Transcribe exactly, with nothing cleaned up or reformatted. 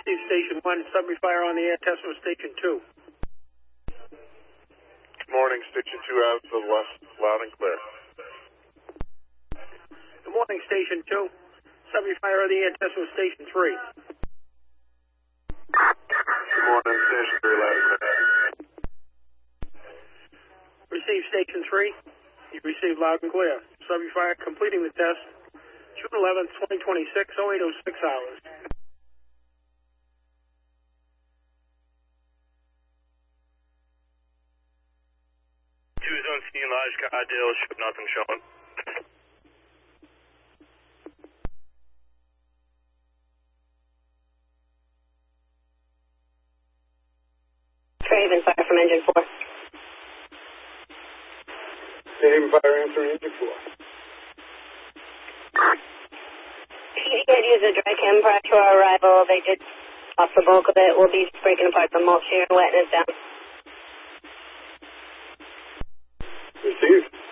Received Station one, submarine fire on the air, test from Station two. Good morning, Station two out to the west, loud and clear. Good morning, Station two. Submarine fire on the air, test from Station three. Good morning, Station three, loud and clear. Received Station three. You received loud and clear. Submarine fire completing the test. June eleventh, twenty twenty-six, oh eight oh six hours. Two zone scene, large car deal, ship nothing showing. Craven fire from engine four. Craven fire answering engine four. P D did use a dry chem prior to our arrival. They did off the bulk of it. We'll be breaking apart the mulch here and wetting it down. Received.